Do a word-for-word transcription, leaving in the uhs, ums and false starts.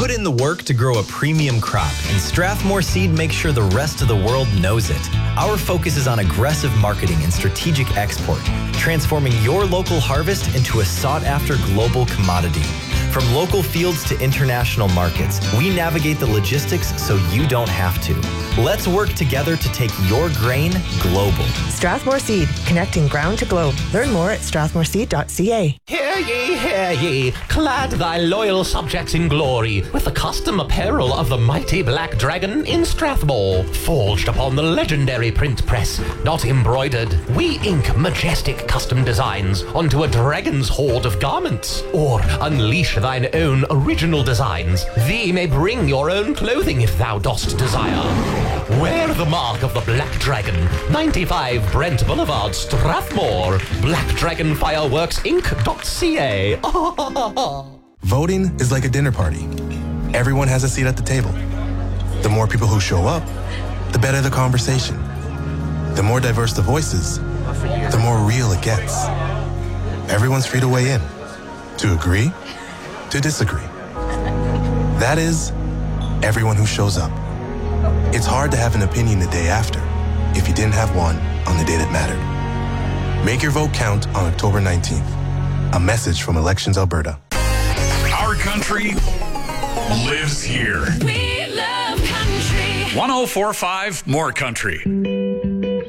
put in the work to grow a premium crop, and Strathmore Seed makes sure the rest of the world knows it. Our focus is on aggressive marketing and strategic export, transforming your local harvest into a sought-after global commodity. From local fields to international markets, we navigate the logistics so you don't have to. Let's work together to take your grain global. Strathmore Seed, connecting ground to globe. Learn more at strathmore seed dot c a. Hear ye, hear ye, clad thy loyal subjects in glory, with the custom apparel of the mighty Black Dragon in Strathmore. Forged upon the legendary print press, not embroidered, we ink majestic custom designs onto a dragon's hoard of garments. Or unleash thine own original designs. Thee may bring your own clothing if thou dost desire. Wear the mark of the Black Dragon, ninety-five Brent Boulevard, Strathmore. black dragon fireworks inc dot c a. Voting is like a dinner party. Everyone has a seat at the table. The more people who show up, the better the conversation. The more diverse the voices, the more real it gets. Everyone's free to weigh in, to agree, to disagree. That is, everyone who shows up. It's hard to have an opinion the day after if you didn't have one on the day that mattered. Make your vote count on October nineteenth. A message from Elections Alberta. Our country lives here. We love country. one oh four point five More Country.